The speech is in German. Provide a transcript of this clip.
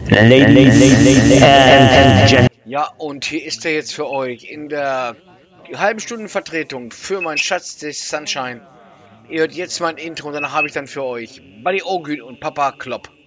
Ladies and Gentlemen. Ja, und hier ist er jetzt für euch in der halben Stunden Vertretung für meinen Schatz des Sunshine. Ihr hört jetzt mein Intro und danach habe ich dann für euch Buddy Ogün und Papa Klopp.